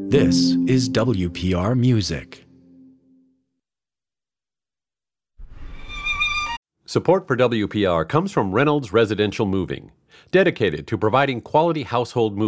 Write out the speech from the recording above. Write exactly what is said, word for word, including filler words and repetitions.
This is W P R Music. Support for W P R comes from Reynolds Residential Moving, dedicated to providing quality household moving